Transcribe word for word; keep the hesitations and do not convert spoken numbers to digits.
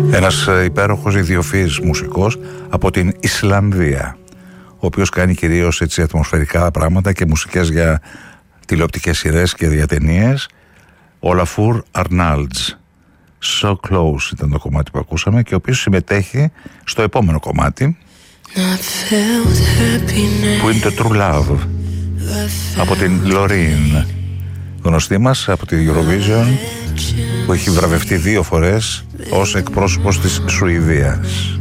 Ένας υπέροχος ιδιοφυής μουσικός από την Ισλανδία, ο οποίος κάνει κυρίως έτσι ατμοσφαιρικά πράγματα και μουσικές για τηλεοπτικές σειρές και για ταινίες. Olafur Arnalds, So Close ήταν το κομμάτι που ακούσαμε, και ο οποίος συμμετέχει στο επόμενο κομμάτι που είναι το True Love από την Loreen, γνωστή μας από τη Eurovision, που έχει βραβευτεί δύο φορές ως εκπρόσωπος της Σουηδίας.